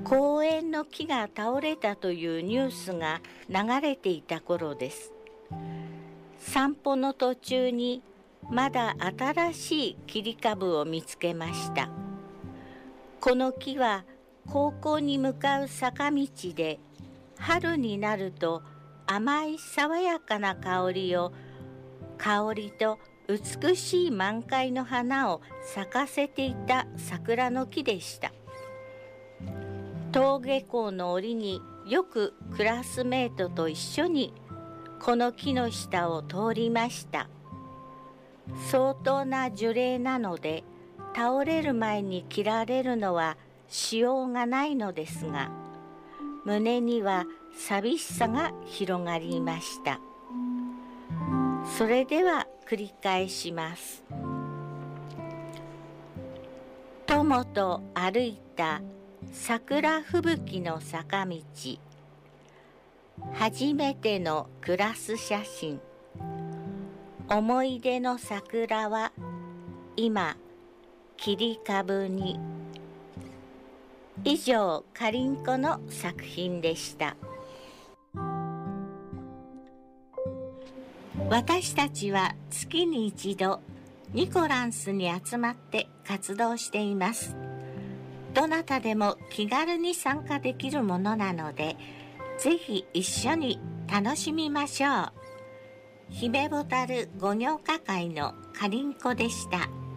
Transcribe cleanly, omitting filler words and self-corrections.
公園の木が倒れたというニュースが流れていた頃です。散歩の途中にまだ新しい切り株を見つけました。この木は高校に向かう坂道で、春になると甘い爽やかな香りと美しい満開の花を咲かせていた桜の木でした。登下校の折によくクラスメートと一緒にこの木の下を通りました。相当な樹齢なので、倒れる前に切られるのはしようがないのですが、胸には寂しさが広がりました。それでは繰り返します。友と歩いた桜吹雪の坂道。初めてのクラス写真。思い出の桜は今切り株に。以上、かりんこの作品でした。私たちは月に一度ニコランスに集まって活動しています。どなたでも気軽に参加できるものなので、ぜひ一緒に楽しみましょう。姫ボタル五行歌会のかりんこでした。